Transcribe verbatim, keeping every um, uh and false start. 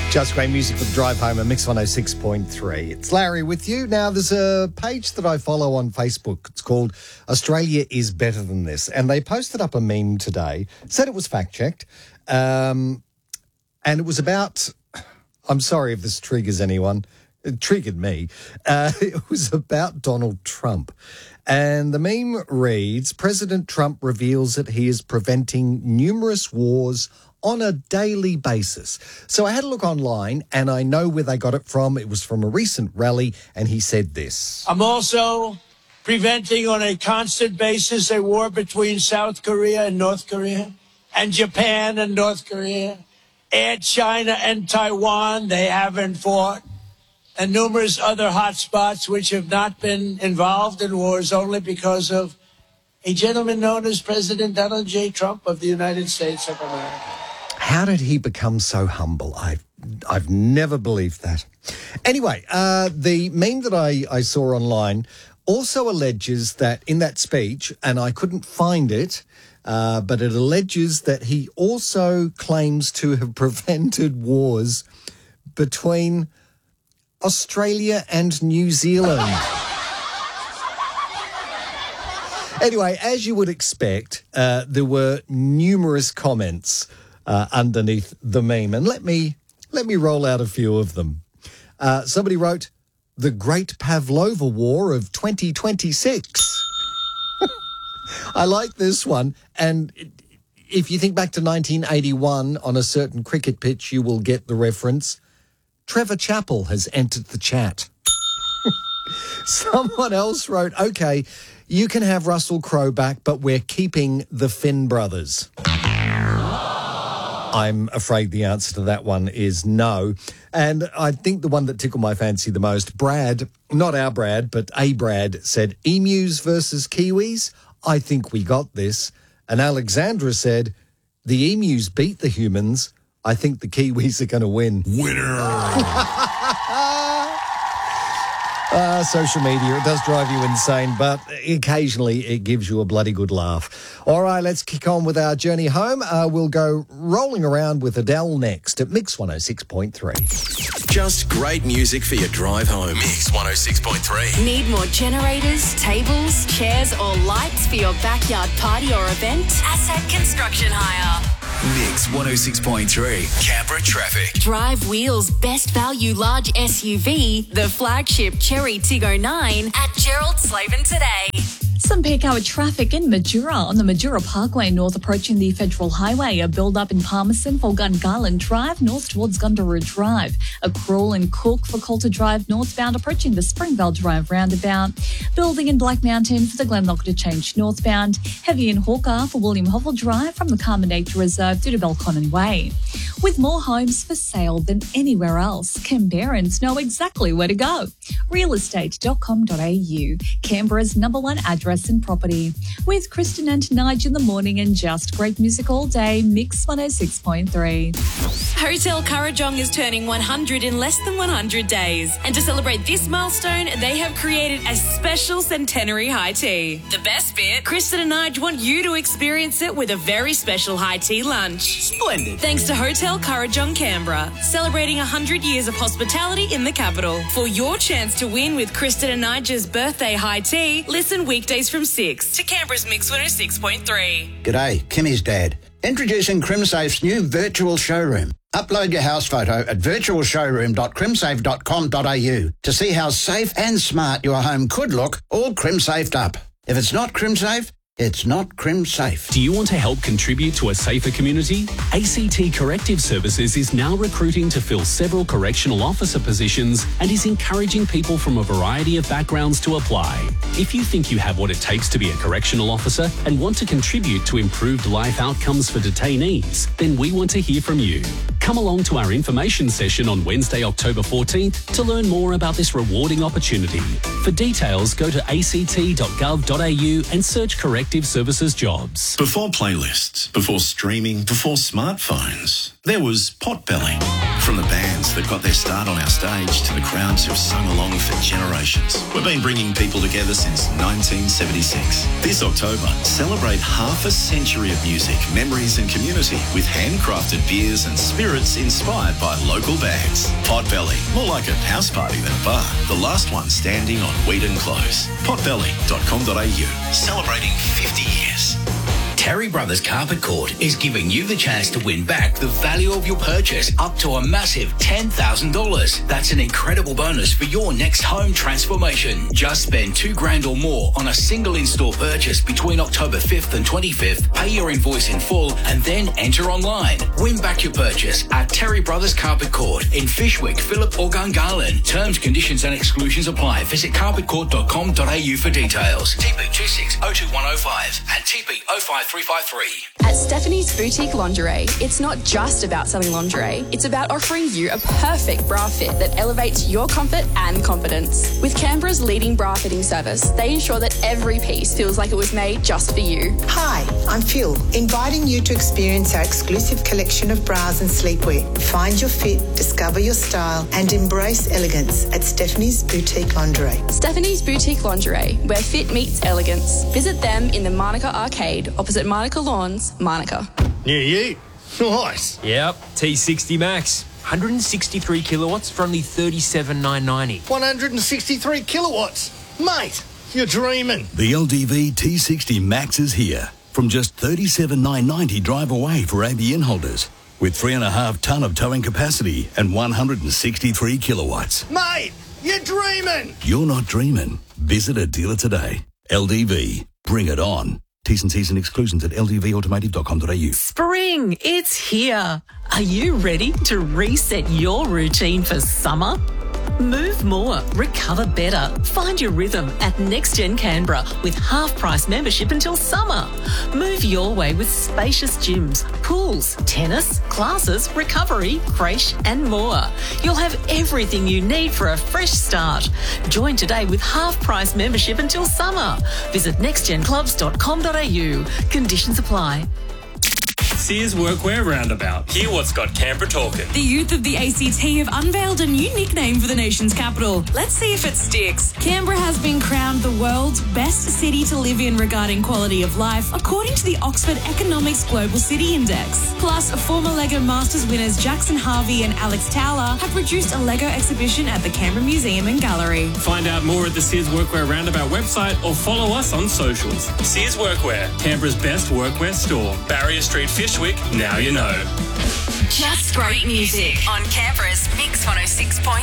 Just great music for the drive home at Mix one oh six point three. It's Larry with you. Now, there's a page that I follow on Facebook. It's called Australia is Better Than This. And they posted up a meme today, said it was fact-checked, um, and it was about, I'm sorry if this triggers anyone, it triggered me. Uh, it was about Donald Trump. And the meme reads, President Trump reveals that he is preventing numerous wars on a daily basis. So I had a look online and I know where they got it from. It was from a recent rally and he said this. I'm also preventing on a constant basis a war between South Korea and North Korea and Japan and North Korea. Add China and Taiwan, they haven't fought. And numerous other hotspots which have not been involved in wars only because of a gentleman known as President Donald J. Trump of the United States of America. How did he become so humble? I've, I've never believed that. Anyway, uh, the meme that I, I saw online also alleges that in that speech, and I couldn't find it, uh, but it alleges that he also claims to have prevented wars between Australia and New Zealand. Anyway, as you would expect, uh, there were numerous comments Uh, underneath the meme. And let me let me roll out a few of them. Uh, somebody wrote, the Great Pavlova War of twenty twenty-six. I like this one. And if you think back to nineteen eighty-one on a certain cricket pitch, you will get the reference. Trevor Chappell has entered the chat. Someone else wrote, okay, you can have Russell Crowe back, but we're keeping the Finn brothers. I'm afraid the answer to that one is no. And I think the one that tickled my fancy the most, Brad, not our Brad, but a Brad, said, emus versus kiwis? I think we got this. And Alexandra said, the emus beat the humans. I think the kiwis are going to win. Winner! Uh, social media, it does drive you insane, but occasionally it gives you a bloody good laugh. All right, let's kick on with our journey home. Uh, we'll go rolling around with Adele next at Mix one oh six point three. Just great music for your drive home. Mix one oh six point three. Need more generators, tables, chairs or lights for your backyard party or event? Asset Construction Hire. Mix one oh six point three. Canberra traffic. Drive Wheel's best value large S U V, the flagship Cherry Tig oh nine at Gerald Slavin today. Some peak hour traffic in Majura on the Majura Parkway north approaching the Federal Highway. A build-up in Palmerston for Gungarland Drive north towards Gundaroo Drive. A crawl in Cook for Coulter Drive northbound approaching the Springvale Drive roundabout. Building in Black Mountain for the Glenlock to change northbound. Heavy in Hawker for William Hovell Drive from the Carmen Nature Reserve due to Belconnen Way. With more homes for sale than anywhere else, Canberrans know exactly where to go. real estate dot com dot a u, Canberra's number one address in property. With Kristen and Nige in the morning and just great music all day, Mix one oh six point three. Hotel Kurrajong is turning one hundred in less than one hundred days. And to celebrate this milestone, they have created a special centenary high tea. The best bit, Kristen and Nige want you to experience it with a very special high tea lunch. Splendid. Thanks to Hotel Kurrajong Canberra, celebrating one hundred years of hospitality in the capital. For your chance to win with Kristen and Nige's birthday high tea, listen weekdays from six to Canberra's Mix one oh six point three. G'day, Kimmy's dad. Introducing CrimSafe's new virtual showroom. Upload your house photo at virtual showroom dot crimsafe dot com dot a u to see how safe and smart your home could look, all CrimSafed up. If it's not CrimSafe, it's not CrimSafe. Do you want to help contribute to a safer community? A C T Corrective Services is now recruiting to fill several correctional officer positions and is encouraging people from a variety of backgrounds to apply. If you think you have what it takes to be a correctional officer and want to contribute to improved life outcomes for detainees, then we want to hear from you. Come along to our information session on Wednesday, October fourteenth to learn more about this rewarding opportunity. For details, go to a c t dot gov dot a u and search Corrective Services jobs. Before playlists, before streaming, before smartphones, there was Potbelly. From the bands that got their start on our stage to the crowds who've sung along for generations. We've been bringing people together since nineteen seventy-six. This October, celebrate half a century of music, memories and community with handcrafted beers and spirits inspired by local bands. Potbelly, more like a house party than a bar. The last one standing on Wheaton Close. potbelly dot com dot a u. Celebrating fifty years. Terry Brothers Carpet Court is giving you the chance to win back the value of your purchase up to a massive ten thousand dollars. That's an incredible bonus for your next home transformation. Just spend two grand or more on a single in-store purchase between October fifth and twenty-fifth. Pay your invoice in full and then enter online. Win back your purchase at Terry Brothers Carpet Court in Fishwick, Phillip or Gungahlin. Terms, conditions and exclusions apply. Visit carpet court dot com dot a u for details. T P two six oh two one oh five and T P oh five three five three. At Stephanie's Boutique Lingerie, it's not just about selling lingerie, it's about offering you a perfect bra fit that elevates your comfort and confidence. With Canberra's leading bra fitting service, they ensure that every piece feels like it was made just for you. Hi, I'm Phil, inviting you to experience our exclusive collection of bras and sleepwear. Find your fit, discover your style, and embrace elegance at Stephanie's Boutique Lingerie. Stephanie's Boutique Lingerie, where fit meets elegance. Visit them in the Monica Arcade, opposite Monica Lawns, Monica. Yeah, yeah. Nice. Yep, T sixty Max. one hundred sixty-three kilowatts for only thirty-seven thousand nine hundred ninety. one hundred sixty-three kilowatts. Mate, you're dreaming. The L D V T sixty Max is here. From just thirty-seven thousand nine hundred ninety drive away for A B N holders. With three and a half tonne of towing capacity and one hundred sixty-three kilowatts. Mate, you're dreaming. You're not dreaming. Visit a dealer today. L D V. Bring it on. T's and C's and exclusions at l d v automotive dot com dot a u. Spring, it's here. Are you ready to reset your routine for summer? Move more, recover better. Find your rhythm at NextGen Canberra with half-price membership until summer. Move your way with spacious gyms, pools, tennis, classes, recovery, creche and more. You'll have everything you need for a fresh start. Join today with half-price membership until summer. Visit next gen clubs dot com dot a u. Conditions apply. Sears Workwear Roundabout. Hear what's got Canberra talking. The youth of the A C T have unveiled a new nickname for the nation's capital. Let's see if it sticks. Canberra has been crowned the world's best city to live in regarding quality of life, according to the Oxford Economics Global City Index. Plus, former LEGO Masters winners Jackson Harvey and Alex Towler have produced a LEGO exhibition at the Canberra Museum and Gallery. Find out more at the Sears Workwear Roundabout website or follow us on socials. Sears Workwear, Canberra's best workwear store. Barrier Street, Fishwick, now you know. Just great music on Canberra's Mix one oh six point